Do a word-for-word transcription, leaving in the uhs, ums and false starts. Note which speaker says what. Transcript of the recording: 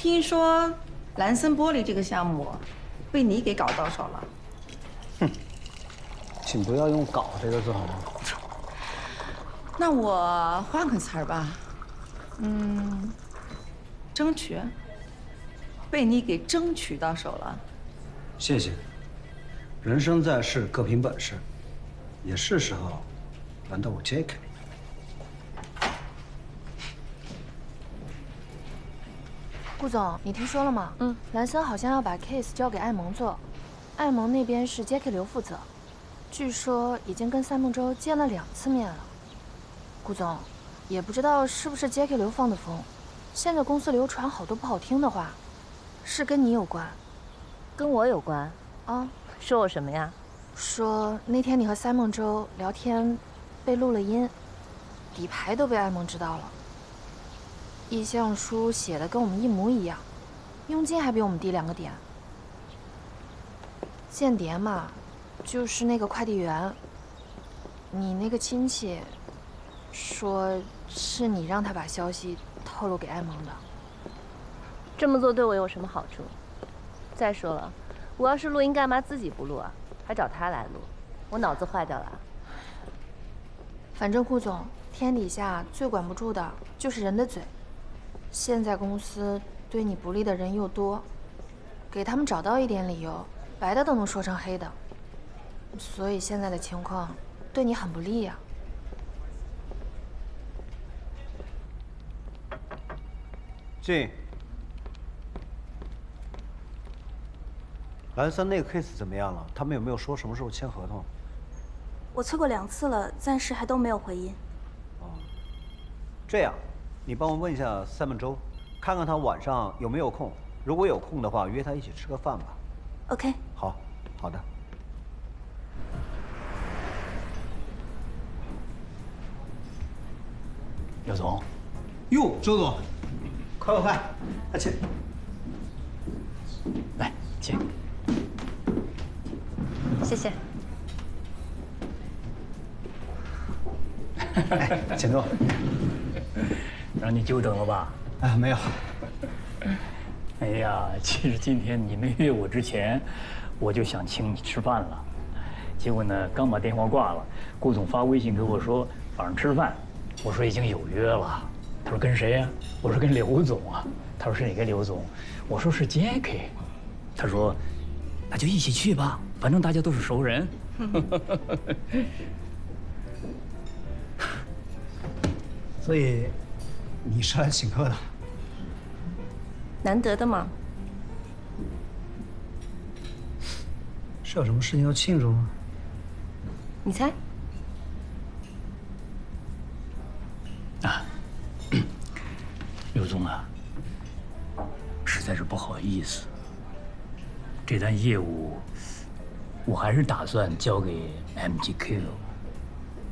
Speaker 1: 听说蓝森玻璃这个项目被你给搞到手了。
Speaker 2: 哼，请不要用“搞”这个字好吗？
Speaker 1: 那我换个词儿吧，嗯，争取，被你给争取到手了。
Speaker 2: 谢谢。人生在世，各凭本事，也是时候轮到我 J K。
Speaker 3: 顾总，你听说了吗？嗯，蓝森好像要把 case 交给艾蒙做，艾蒙那边是 J K 刘负责，据说已经跟赛梦舟见了两次面了。顾总，也不知道是不是 J K 刘放的风，现在公司流传好多不好听的话，是跟你有关。
Speaker 4: 跟我有关？
Speaker 3: 啊，
Speaker 4: 说我什么呀？
Speaker 3: 说那天你和赛梦舟聊天被录了音，底牌都被艾蒙知道了。意向书写的跟我们一模一样，佣金还比我们低两个点。间谍嘛，就是那个快递员。你那个亲戚说是你让他把消息透露给艾蒙的。
Speaker 4: 这么做对我有什么好处？再说了，我要是录音干嘛自己不录啊？还找他来录？我脑子坏掉了？
Speaker 3: 反正顾总，天底下最管不住的就是人的嘴。现在公司对你不利的人又多，给他们找到一点理由，白的都能说成黑的。所以现在的情况对你很不利呀。
Speaker 2: 进。蓝森那个 case 怎么样了？他们有没有说什么时候签合同？
Speaker 5: 我催过两次了，暂时还都没有回音。
Speaker 2: 哦，这样，你帮我问一下赛梦舟，看看他晚上有没有空。如果有空的话，约他一起吃个饭吧。
Speaker 5: OK。
Speaker 2: 好，好的。
Speaker 6: 刘总。
Speaker 2: 哟，周总，快快快，快请。
Speaker 6: 来，请。
Speaker 4: 谢谢。
Speaker 2: 哎，请坐。
Speaker 6: 让你久等了吧？
Speaker 2: 啊，没有。
Speaker 6: 哎呀，其实今天你没约我之前，我就想请你吃饭了。结果呢，刚把电话挂了，顾总发微信给我说晚上吃饭，我说已经有约了。他说跟谁呀？我说跟刘总啊。他说是哪个刘总？我说是 J K。他说那就一起去吧，反正大家都是熟人。
Speaker 2: 所以你是来请客的？
Speaker 4: 难得的嘛。
Speaker 2: 是有什么事情要庆祝吗？
Speaker 4: 你猜？
Speaker 6: 啊，刘总啊，实在是不好意思，这单业务我还是打算交给 M G Q。